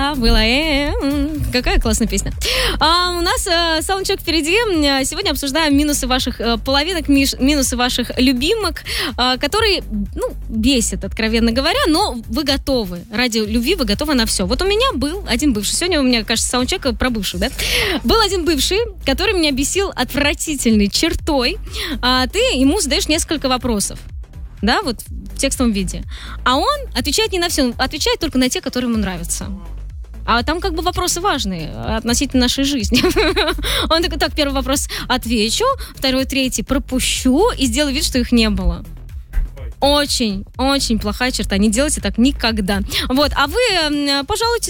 Да, было. Какая классная песня. У нас саундчек впереди. Сегодня обсуждаем минусы ваших половинок, минусы ваших любимок, которые, бесят, откровенно говоря, но вы готовы. Ради любви вы готовы на все. Вот у меня был один бывший. Сегодня у меня, кажется, саундчек про бывших, да? Был один бывший, который меня бесил отвратительной чертой. Ты ему задаешь несколько вопросов. Да, вот в текстовом виде. А он отвечает не на все, он отвечает только на те, которые ему нравятся. А там как бы вопросы важные относительно нашей жизни. Он такой, так, первый вопрос отвечу, второй, третий пропущу и сделаю вид, что их не было. Очень, очень плохая черта. Не делайте так никогда. Вот, а вы пожалуйтесь